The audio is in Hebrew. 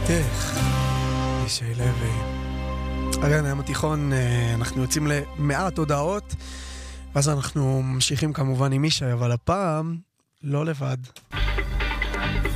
איך? ישי לוי. אגן, היום התיכון, אנחנו יוצאים למעט הודעות, ואז אנחנו ממשיכים כמובן עם ישי, אבל הפעם לא לבד.